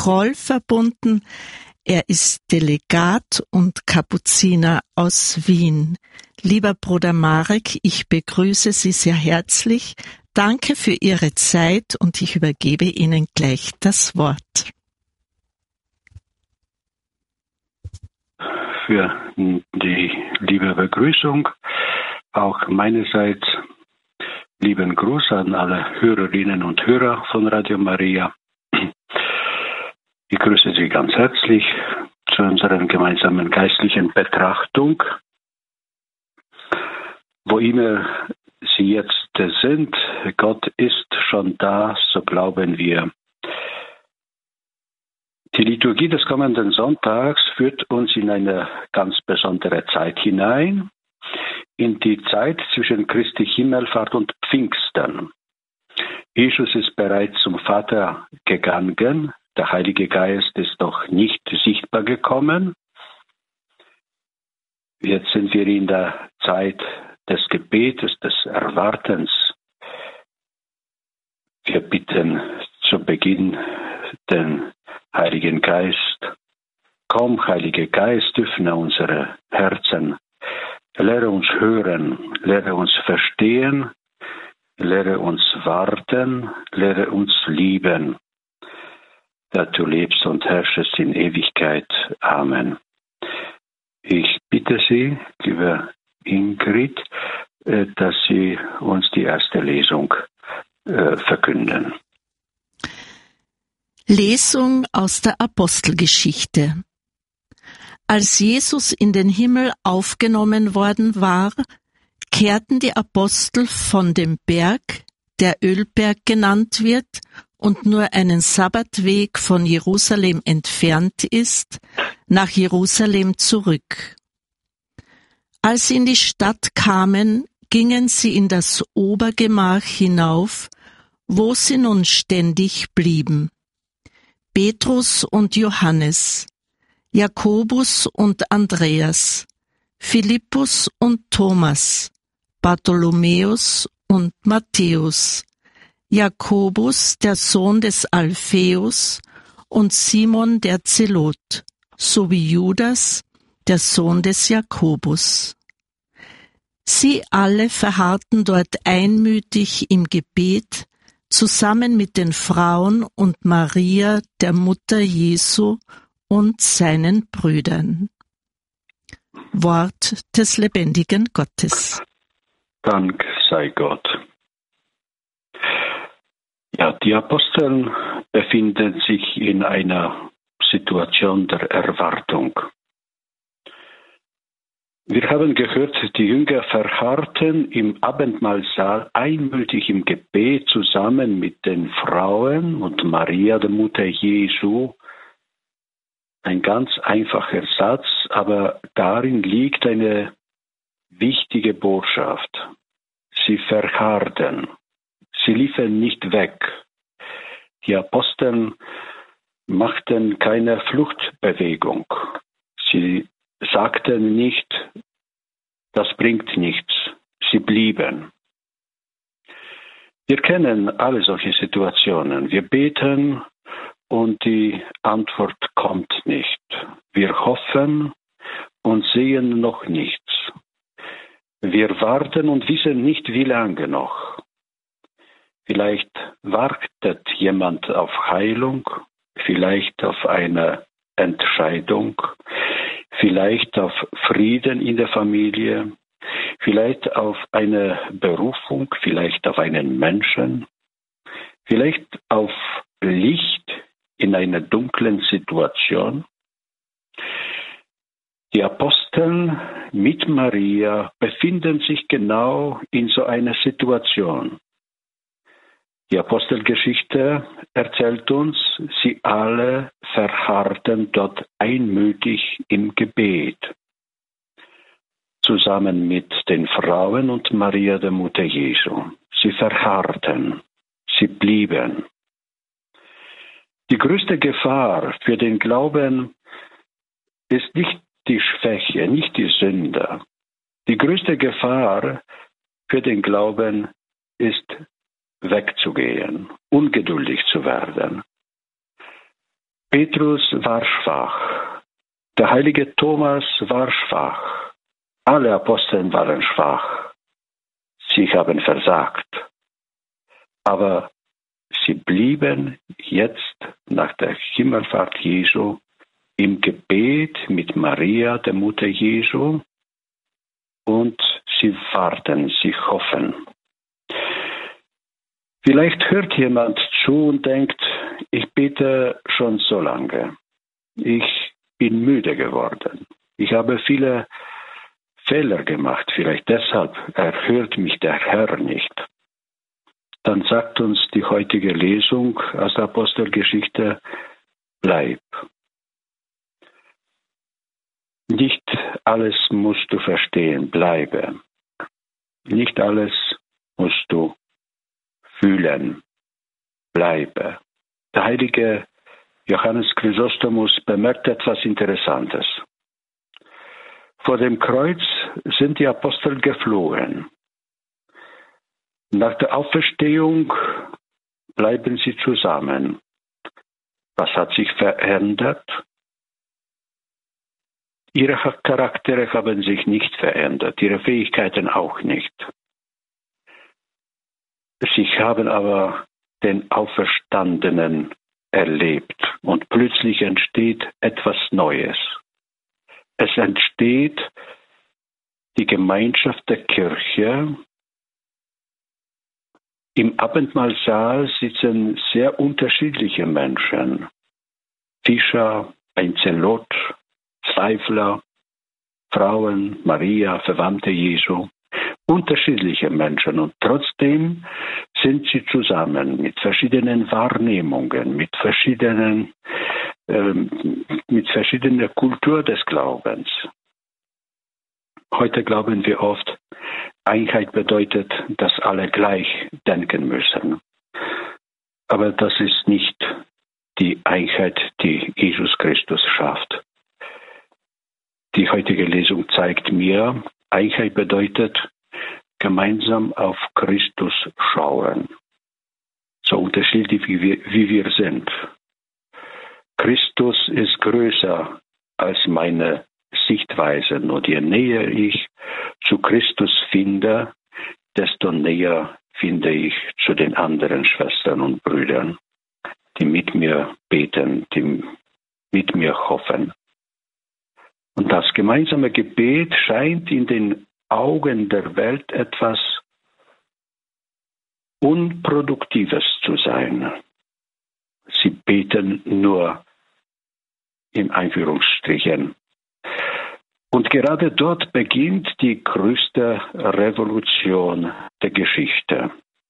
Kroll verbunden. Er ist Delegat und Kapuziner aus Wien. Lieber Bruder Marek, ich begrüße Sie sehr herzlich. Danke für Ihre Zeit und ich übergebe Ihnen gleich das Wort. Für die liebe Begrüßung auch meinerseits lieben Gruß an alle Hörerinnen und Hörer von Radio Maria. Ich grüße Sie ganz herzlich zu unserer gemeinsamen geistlichen Betrachtung. Wo immer Sie jetzt sind, Gott ist schon da, so glauben wir. Die Liturgie des kommenden Sonntags führt uns in eine ganz besondere Zeit hinein, in die Zeit zwischen Christi Himmelfahrt und Pfingsten. Jesus ist bereits zum Vater gegangen, der Heilige Geist ist noch nicht sichtbar gekommen. Jetzt sind wir in der Zeit des Gebetes, des Erwartens. Wir bitten zu Beginn den Heiligen Geist. Komm, Heiliger Geist, öffne unsere Herzen. Lehre uns hören, lehre uns verstehen, lehre uns warten, lehre uns lieben. Da du lebst und herrschest in Ewigkeit. Amen. Ich bitte Sie, liebe Ingrid, dass Sie uns die erste Lesung verkünden. Lesung aus der Apostelgeschichte. Als Jesus in den Himmel aufgenommen worden war, kehrten die Apostel von dem Berg, der Ölberg genannt wird und nur einen Sabbatweg von Jerusalem entfernt ist, nach Jerusalem zurück. Als sie in die Stadt kamen, gingen sie in das Obergemach hinauf, wo sie nun ständig blieben. Petrus und Johannes, Jakobus und Andreas, Philippus und Thomas, Bartholomäus und Matthäus, Jakobus, der Sohn des Alpheus, und Simon der Zelot, sowie Judas, der Sohn des Jakobus. Sie alle verharrten dort einmütig im Gebet, zusammen mit den Frauen und Maria, der Mutter Jesu, und seinen Brüdern. Wort des lebendigen Gottes. Dank sei Gott. Ja, die Apostel befinden sich in einer Situation der Erwartung. Wir haben gehört, die Jünger verharrten im Abendmahlsaal einmütig im Gebet zusammen mit den Frauen und Maria, der Mutter Jesu. Ein ganz einfacher Satz, aber darin liegt eine wichtige Botschaft. Sie verharrten. Sie liefen nicht weg. Die Apostel machten keine Fluchtbewegung. Sie sagten nicht, das bringt nichts. Sie blieben. Wir kennen alle solche Situationen. Wir beten und die Antwort kommt nicht. Wir hoffen und sehen noch nichts. Wir warten und wissen nicht, wie lange noch. Vielleicht wartet jemand auf Heilung, vielleicht auf eine Entscheidung, vielleicht auf Frieden in der Familie, vielleicht auf eine Berufung, vielleicht auf einen Menschen, vielleicht auf Licht in einer dunklen Situation. Die Apostel mit Maria befinden sich genau in so einer Situation. Die Apostelgeschichte erzählt uns, sie alle verharrten dort einmütig im Gebet, zusammen mit den Frauen und Maria, der Mutter Jesu. Sie verharrten, sie blieben. Die größte Gefahr für den Glauben ist nicht die Schwäche, nicht die Sünde. Die größte Gefahr für den Glauben ist wegzugehen, ungeduldig zu werden. Petrus war schwach. Der heilige Thomas war schwach. Alle Apostel waren schwach. Sie haben versagt. Aber sie blieben jetzt nach der Himmelfahrt Jesu im Gebet mit Maria, der Mutter Jesu, und sie warten, sie hoffen. Vielleicht hört jemand zu und denkt, ich bete schon so lange. Ich bin müde geworden. Ich habe viele Fehler gemacht. Vielleicht deshalb erhört mich der Herr nicht. Dann sagt uns die heutige Lesung aus der Apostelgeschichte, bleib. Nicht alles musst du verstehen, bleibe. Nicht alles musst du fühlen, bleibe. Der heilige Johannes Chrysostomus bemerkt etwas Interessantes. Vor dem Kreuz sind die Apostel geflohen. Nach der Auferstehung bleiben sie zusammen. Was hat sich verändert? Ihre Charaktere haben sich nicht verändert, ihre Fähigkeiten auch nicht. Sie haben aber den Auferstandenen erlebt und plötzlich entsteht etwas Neues. Es entsteht die Gemeinschaft der Kirche. Im Abendmahlsaal sitzen sehr unterschiedliche Menschen. Fischer, ein Zelot, Zweifler, Frauen, Maria, Verwandte Jesu. Unterschiedliche Menschen und trotzdem sind sie zusammen mit verschiedenen Wahrnehmungen, mit verschiedener Kultur des Glaubens. Heute glauben wir oft, Einheit bedeutet, dass alle gleich denken müssen. Aber das ist nicht die Einheit, die Jesus Christus schafft. Die heutige Lesung zeigt mir, Einheit bedeutet, gemeinsam auf Christus schauen. So unterschiedlich wie wir sind. Christus ist größer als meine Sichtweise. Und je näher ich zu Christus finde, desto näher finde ich zu den anderen Schwestern und Brüdern, die mit mir beten, die mit mir hoffen. Und das gemeinsame Gebet scheint in den Augen der Welt etwas Unproduktives zu sein. Sie beten nur in Anführungsstrichen. Und gerade dort beginnt die größte Revolution der Geschichte.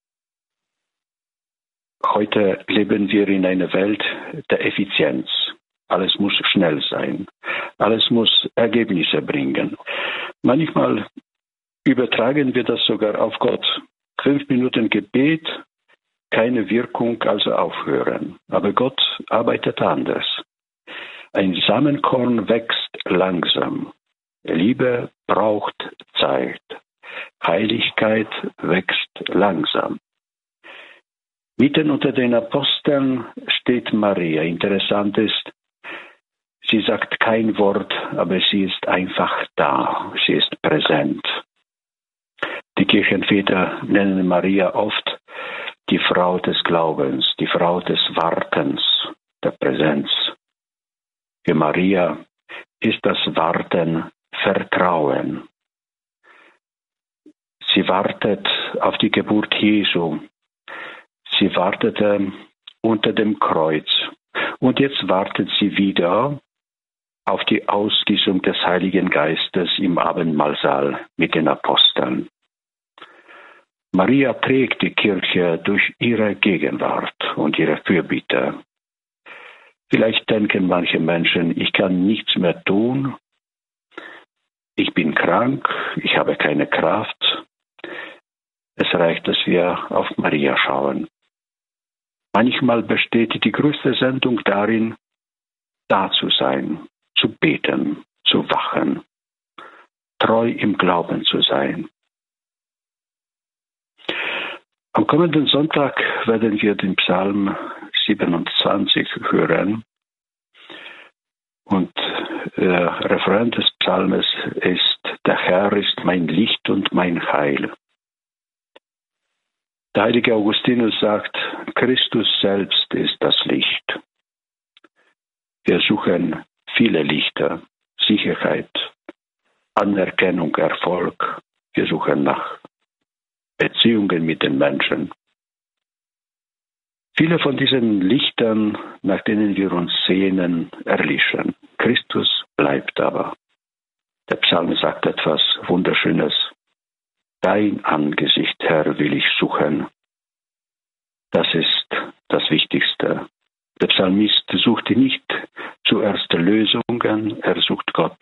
Heute leben wir in einer Welt der Effizienz. Alles muss schnell sein. Alles muss Ergebnisse bringen. Manchmal übertragen wir das sogar auf Gott. 5 Minuten Gebet, keine Wirkung, also aufhören. Aber Gott arbeitet anders. Ein Samenkorn wächst langsam. Liebe braucht Zeit. Heiligkeit wächst langsam. Mitten unter den Aposteln steht Maria. Interessant ist, sie sagt kein Wort, aber sie ist einfach da. Sie ist präsent. Die Kirchenväter nennen Maria oft die Frau des Glaubens, die Frau des Wartens, der Präsenz. Für Maria ist das Warten Vertrauen. Sie wartet auf die Geburt Jesu. Sie wartete unter dem Kreuz. Und jetzt wartet sie wieder auf die Ausgießung des Heiligen Geistes im Abendmahlsaal mit den Aposteln. Maria trägt die Kirche durch ihre Gegenwart und ihre Fürbitte. Vielleicht denken manche Menschen, ich kann nichts mehr tun. Ich bin krank, ich habe keine Kraft. Es reicht, dass wir auf Maria schauen. Manchmal besteht die größte Sendung darin, da zu sein, zu beten, zu wachen, treu im Glauben zu sein. Am kommenden Sonntag werden wir den Psalm 27 hören. Und der Refrain des Psalmes ist: Der Herr ist mein Licht und mein Heil. Der heilige Augustinus sagt, Christus selbst ist das Licht. Wir suchen viele Lichter, Sicherheit, Anerkennung, Erfolg. Wir suchen nach Beziehungen mit den Menschen. Viele von diesen Lichtern, nach denen wir uns sehnen, erlischen. Christus bleibt aber. Der Psalm sagt etwas Wunderschönes. Dein Angesicht, Herr, will ich suchen. Das ist das Wichtigste. Der Psalmist sucht nicht zuerst Lösungen, er sucht Gott.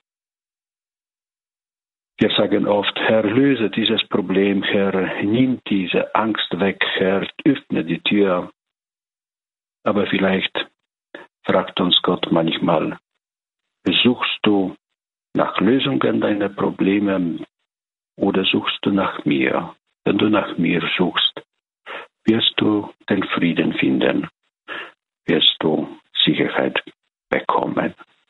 Wir sagen oft, Herr, löse dieses Problem, Herr, nimm diese Angst weg, Herr, öffne die Tür. Aber vielleicht fragt uns Gott manchmal, suchst du nach Lösungen deiner Probleme oder suchst du nach mir? Wenn du nach mir suchst, wirst du den Frieden finden, wirst du Sicherheit bekommen.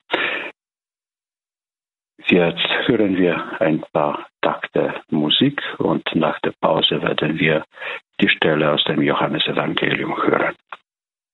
Jetzt hören wir ein paar Takte Musik und nach der Pause werden wir die Stelle aus dem Johannesevangelium hören.